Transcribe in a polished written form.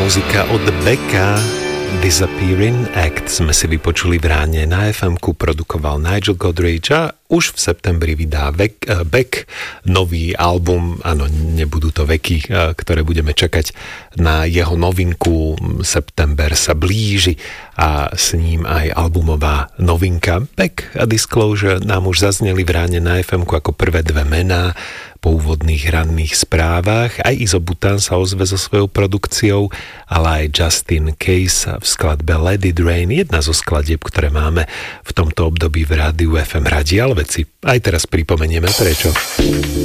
muzika od Becka. Disappearing Act sme si vypočuli v ráne na FM-ku, produkoval Nigel Godrich a už v septembri vydá Beck nový album. Áno, nebudú to veky, ktoré budeme čakať na jeho novinku. September sa blíži a s ním aj albumová novinka. Beck a Disclosure nám už zazneli v ráne na FM-ku ako prvé dve mená po úvodných ranných správach. Aj Izo Butan sa ozve so svojou produkciou, ale aj Justin Case v skladbe Let It Rain, jedna zo skladieb, ktoré máme v tomto období v rádiu FM radi, ale veci aj teraz pripomenieme prečo.